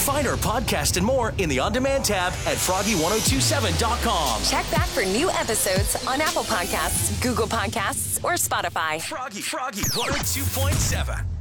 Find our podcast and more in the On Demand tab at Froggy1027.com. Check back for new episodes on Apple Podcasts, Google Podcasts, or Spotify. Froggy 102.7.